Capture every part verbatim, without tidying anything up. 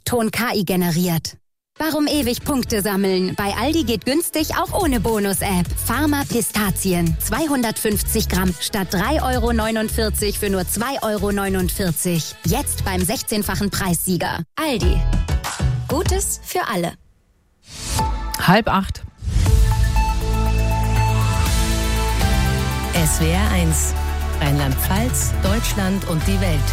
Ton K I generiert. Warum ewig Punkte sammeln? Bei Aldi geht günstig auch ohne Bonus-App. Pharma Pistazien. zweihundertfünfzig Gramm statt drei Euro neunundvierzig für nur zwei Euro neunundvierzig. Jetzt beim sechzehnfachen Preissieger. Aldi. Gutes für alle. Halb acht. S W R eins. Rheinland-Pfalz, Deutschland und die Welt.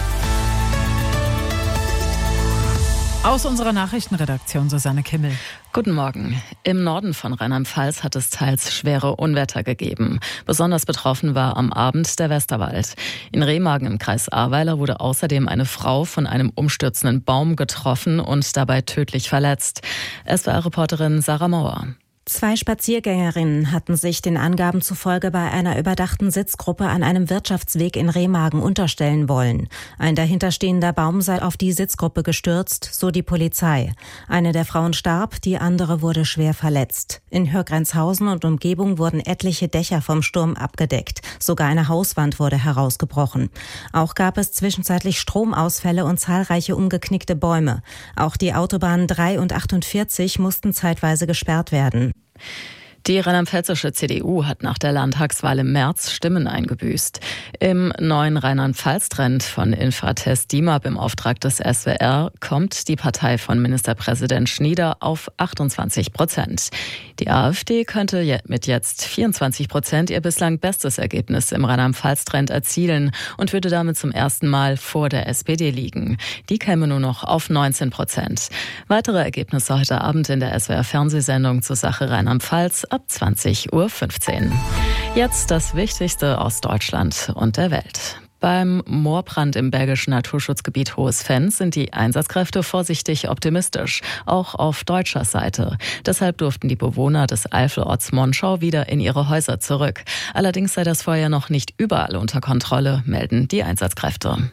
Aus unserer Nachrichtenredaktion Susanne Kimmel. Guten Morgen. Im Norden von Rheinland-Pfalz hat es teils schwere Unwetter gegeben. Besonders betroffen war am Abend der Westerwald. In Remagen im Kreis Ahrweiler wurde außerdem eine Frau von einem umstürzenden Baum getroffen und dabei tödlich verletzt. S W R-Reporterin Sarah Mauer. Zwei Spaziergängerinnen hatten sich den Angaben zufolge bei einer überdachten Sitzgruppe an einem Wirtschaftsweg in Remagen unterstellen wollen. Ein dahinterstehender Baum sei auf die Sitzgruppe gestürzt, so die Polizei. Eine der Frauen starb, die andere wurde schwer verletzt. In Hörgrenzhausen und Umgebung wurden etliche Dächer vom Sturm abgedeckt. Sogar eine Hauswand wurde herausgebrochen. Auch gab es zwischenzeitlich Stromausfälle und zahlreiche umgeknickte Bäume. Auch die Autobahnen drei und achtundvierzig mussten zeitweise gesperrt werden. Die rheinland-pfälzische C D U hat nach der Landtagswahl im März Stimmen eingebüßt. Im neuen Rheinland-Pfalz-Trend von Infratest D I M A B im Auftrag des S W R kommt die Partei von Ministerpräsident Schnieder auf achtundzwanzig Prozent. Die AfD könnte mit jetzt vierundzwanzig Prozent ihr bislang bestes Ergebnis im Rheinland-Pfalz-Trend erzielen und würde damit zum ersten Mal vor der S P D liegen. Die käme nur noch auf neunzehn Prozent. Weitere Ergebnisse heute Abend in der S W R-Fernsehsendung zur Sache Rheinland-Pfalz ab zwanzig Uhr fünfzehn. Jetzt das Wichtigste aus Deutschland und der Welt. Beim Moorbrand im belgischen Naturschutzgebiet Hohes Fenn sind die Einsatzkräfte vorsichtig optimistisch, auch auf deutscher Seite. Deshalb durften die Bewohner des Eifelorts Monschau wieder in ihre Häuser zurück. Allerdings sei das Feuer noch nicht überall unter Kontrolle, melden die Einsatzkräfte.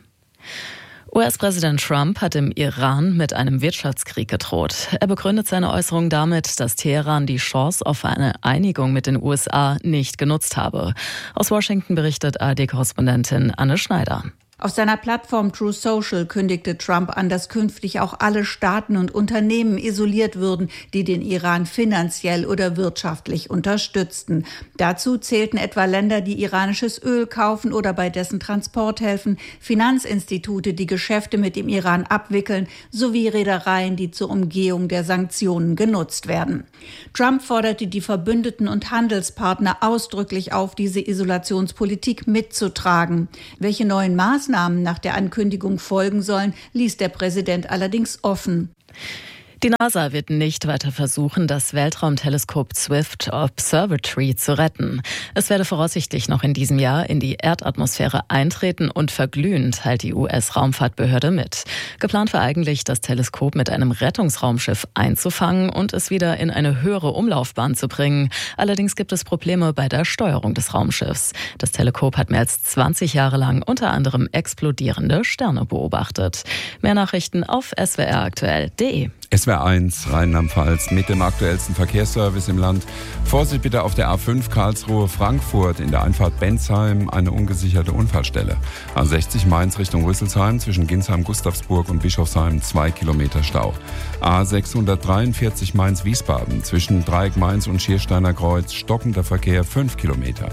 U S-Präsident Trump hat im Iran mit einem Wirtschaftskrieg gedroht. Er begründet seine Äußerung damit, dass Teheran die Chance auf eine Einigung mit den U S A nicht genutzt habe. Aus Washington berichtet A R D-Korrespondentin Anne Schneider. Auf seiner Plattform True Social kündigte Trump an, dass künftig auch alle Staaten und Unternehmen isoliert würden, die den Iran finanziell oder wirtschaftlich unterstützten. Dazu zählten etwa Länder, die iranisches Öl kaufen oder bei dessen Transport helfen, Finanzinstitute, die Geschäfte mit dem Iran abwickeln, sowie Reedereien, die zur Umgehung der Sanktionen genutzt werden. Trump forderte die Verbündeten und Handelspartner ausdrücklich auf, diese Isolationspolitik mitzutragen. Welche neuen Maßnahmen nach der Ankündigung folgen sollen, ließ der Präsident allerdings offen. Die NASA wird nicht weiter versuchen, das Weltraumteleskop Swift Observatory zu retten. Es werde voraussichtlich noch in diesem Jahr in die Erdatmosphäre eintreten und verglühen, teilt die U S-Raumfahrtbehörde mit. Geplant war eigentlich, das Teleskop mit einem Rettungsraumschiff einzufangen und es wieder in eine höhere Umlaufbahn zu bringen. Allerdings gibt es Probleme bei der Steuerung des Raumschiffs. Das Teleskop hat mehr als zwanzig Jahre lang unter anderem explodierende Sterne beobachtet. Mehr Nachrichten auf S W R aktuell punkt de. S W R eins Rheinland-Pfalz mit dem aktuellsten Verkehrsservice im Land. Vorsicht bitte auf der A fünf Karlsruhe-Frankfurt in der Einfahrt Bensheim eine ungesicherte Unfallstelle. A sechzig Mainz Richtung Rüsselsheim zwischen Ginsheim-Gustavsburg und Bischofsheim zwei Kilometer Stau. A sechshundertdreiundvierzig Mainz-Wiesbaden zwischen Dreieck Mainz und Schiersteiner Kreuz stockender Verkehr fünf Kilometer.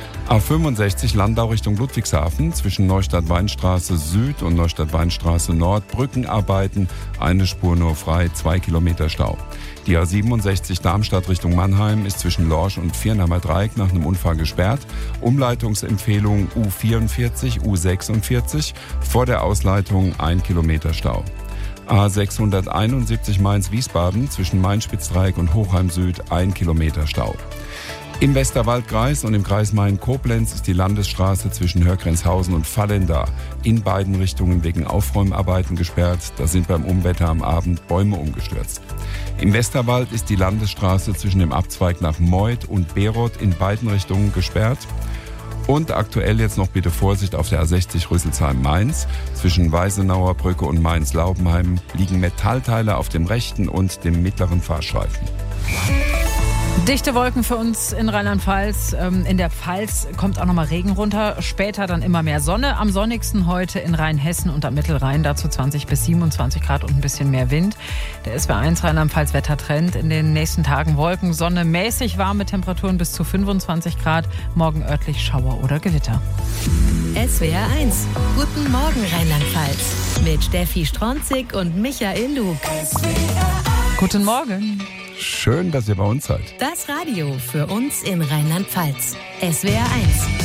A fünfundsechzig Landau Richtung Ludwigshafen zwischen Neustadt-Weinstraße Süd und Neustadt-Weinstraße Nord Brückenarbeiten, eine Spur nur frei, zwei Kilometer Stau. Die A siebenundsechzig Darmstadt Richtung Mannheim ist zwischen Lorsch und Viernheimer Dreieck nach einem Unfall gesperrt. Umleitungsempfehlung U vierundvierzig, U sechsundvierzig, vor der Ausleitung ein Kilometer Stau. A sechshunderteinundsiebzig Mainz-Wiesbaden zwischen Main-Spitzdreieck und Hochheim Süd ein Kilometer Stau. Im Westerwaldkreis und im Kreis Main-Koblenz ist die Landesstraße zwischen Hörgrenzhausen und Vallenda in beiden Richtungen wegen Aufräumarbeiten gesperrt. Da sind beim Unwetter am Abend Bäume umgestürzt. Im Westerwald ist die Landesstraße zwischen dem Abzweig nach Meuth und Beroth in beiden Richtungen gesperrt. Und aktuell jetzt noch bitte Vorsicht auf der A sechzig Rüsselsheim-Mainz. Zwischen Weißenauer Brücke und Mainz-Laubenheim liegen Metallteile auf dem rechten und dem mittleren Fahrstreifen. Dichte Wolken für uns in Rheinland-Pfalz. In der Pfalz kommt auch nochmal Regen runter. Später dann immer mehr Sonne. Am sonnigsten heute in Rheinhessen und am Mittelrhein. Dazu zwanzig bis siebenundzwanzig Grad und ein bisschen mehr Wind. Der S W R eins Rheinland-Pfalz Wettertrend. In den nächsten Tagen Wolken, Sonne, mäßig warme Temperaturen bis zu fünfundzwanzig Grad. Morgen örtlich Schauer oder Gewitter. S W R eins. Guten Morgen Rheinland-Pfalz. Mit Steffi Stronzig und Michael Lug. Guten Morgen. Schön, dass ihr bei uns seid. Das Radio für uns in Rheinland-Pfalz. S W R eins.